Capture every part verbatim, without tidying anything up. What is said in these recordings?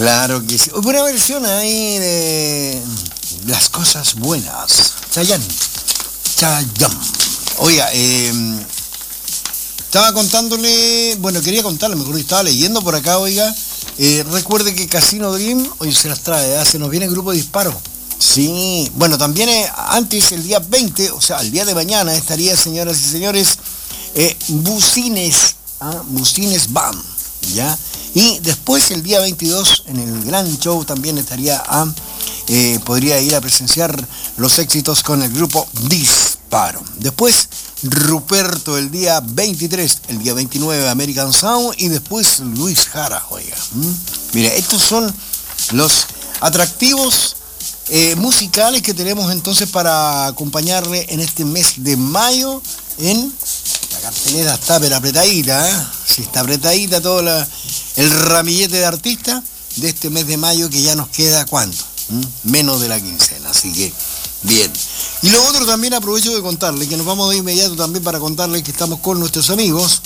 Claro que sí. Buena versión ahí de Las Cosas Buenas. Chayanne. Chayanne. Oiga, eh, estaba contándole, bueno, quería contarle, mejor estaba leyendo por acá, oiga. Eh, recuerde que Casino Dream hoy se las trae, ¿eh? Se nos viene el grupo de disparo. Sí, bueno, también eh, antes, el día veinte, o sea, el día de mañana, estaría, señoras y señores, eh, Bucines, ¿ah? Bucines Band, ¿ya? Y después, el día veintidós, en el gran show, también estaría, a, eh, podría ir a presenciar los éxitos con el grupo Disparo. Después, Ruperto el día veintitrés, el día veintinueve American Sound y después Luis Jara, oiga. ¿Mm? Mire, estos son los atractivos eh, musicales que tenemos entonces para acompañarle en este mes de mayo. En la cartelera está pero apretadita, ¿eh? Sí, está apretadita todo la, el ramillete de artistas de este mes de mayo, que ya nos queda ¿cuánto? ¿Mm? Menos de la quincena, así que bien. Y lo otro también aprovecho de contarle, que nos vamos de inmediato también para contarle que estamos con nuestros amigos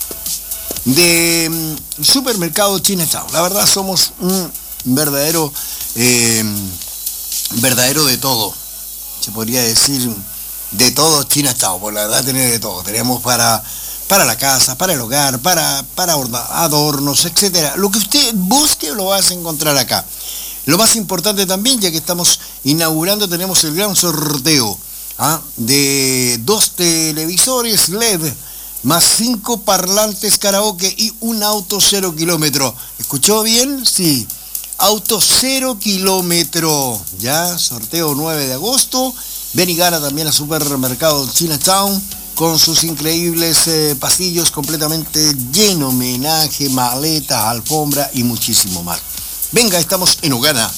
de um, Supermercado Chinatown. La verdad somos un verdadero, eh, verdadero de todo, se podría decir de todo Chinatown, por la verdad tiene de todo. Tenemos para, para la casa, para el hogar, para, para adornos, etcétera. Lo que usted busque lo vas a encontrar acá. Lo más importante también, ya que estamos inaugurando, tenemos el gran sorteo ¿ah? de dos televisores L E D, más cinco parlantes karaoke y un auto cero kilómetro. ¿Escuchó bien? Sí. Auto cero kilómetro. Ya, sorteo nueve de agosto. Ven y gana también a Supermercado Chinatown con sus increíbles eh, pasillos completamente llenos, homenaje, maletas, alfombra y muchísimo más. Venga, estamos en Ugana,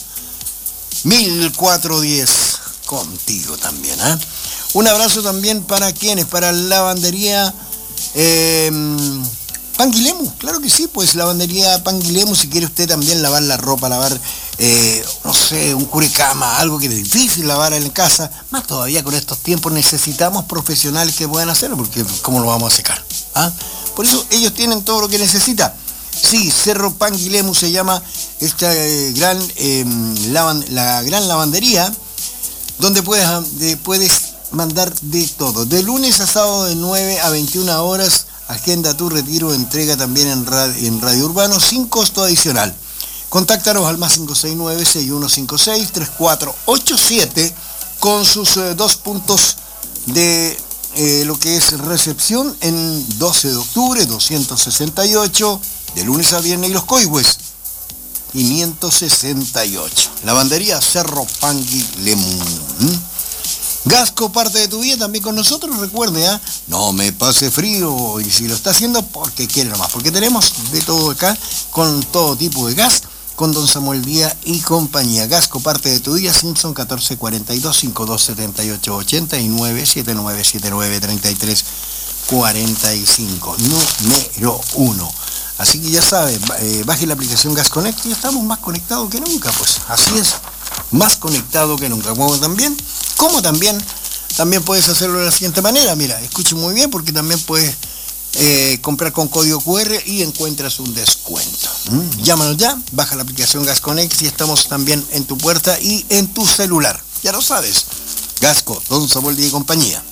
mil cuatrocientos diez, contigo también, ¿eh? Un abrazo también para quienes, para lavandería eh, Panguilemu, claro que sí, pues lavandería Panguilemu, si quiere usted también lavar la ropa, lavar, eh, no sé, un curecama, algo que es difícil lavar en casa, más todavía con estos tiempos necesitamos profesionales que puedan hacerlo, porque ¿cómo lo vamos a secar? ¿Ah? Por eso ellos tienen todo lo que necesita. Sí, Cerro Panguilemu se llama esta eh, gran, eh, lavan, la gran lavandería, donde puedes, de, puedes mandar de todo. De lunes a sábado de nueve a veintiuna horas, agenda tu retiro, entrega también en radio, en radio Urbano, sin costo adicional. Contáctanos al más cinco seis nueve, seis uno cinco seis, tres cuatro ocho siete con sus eh, dos puntos de eh, lo que es recepción en doce de octubre, doscientos sesenta y ocho, de lunes a viernes, y Los Coihues, quinientos sesenta y ocho. Lavandería Cerro Panguilemu. ¿Mm? Gasco, parte de tu vida también con nosotros, recuerde, ¿eh? No me pase frío, y si lo está haciendo, porque quiere nomás, porque tenemos de todo acá, con todo tipo de gas, con Don Samuel Díaz y compañía. Gasco, parte de tu vida, Simpson catorce cuarenta y dos, cincuenta y dos setenta y ocho ochenta y nueve, setenta y nueve setenta y nueve treinta y tres cuarenta y cinco, número uno. Así que ya sabe, eh, baje la aplicación Gas Connect y estamos más conectados que nunca, pues así es, más conectado que nunca. Como también, como también, también puedes hacerlo de la siguiente manera, mira, escuche muy bien, porque también puedes eh, comprar con código cu erre y encuentras un descuento. ¿Mm? Llámanos ya, baja la aplicación Gas Connect y estamos también en tu puerta y en tu celular. Ya lo sabes, Gasco, Don Samuel Díaz y compañía.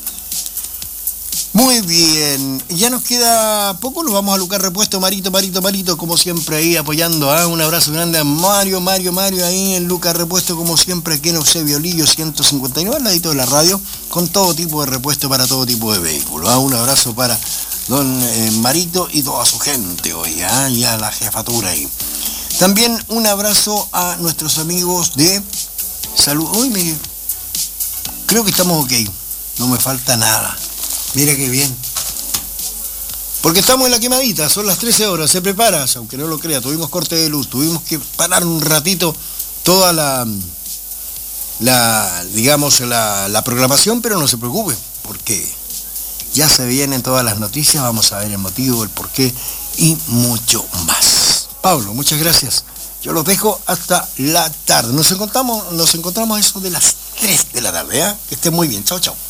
Muy bien, ya nos queda poco, nos vamos a Lucar Repuesto, Marito, Marito, Marito, como siempre ahí apoyando, ¿eh? Un abrazo grande a Mario, Mario, Mario, ahí en Lucar Repuesto, como siempre, aquí en Eusebio Lillo ciento cincuenta y nueve, al ladito de la radio, con todo tipo de repuesto para todo tipo de vehículos, ¿eh? Un abrazo para don eh, Marito y toda su gente hoy, ¿eh? Y a la jefatura ahí. También un abrazo a nuestros amigos de Salud. Hoy me... creo que estamos ok, no me falta nada. Mira qué bien. Porque estamos en la quemadita, son las trece horas, se prepara, aunque no lo crea, tuvimos corte de luz, tuvimos que parar un ratito toda la, la digamos, la, la programación, pero no se preocupe, porque ya se vienen todas las noticias, vamos a ver el motivo, el porqué y mucho más. Pablo, muchas gracias. Yo los dejo hasta la tarde. Nos encontramos, nos encontramos eso de las tres de la tarde, ¿eh? Que estén muy bien. Chao, chao.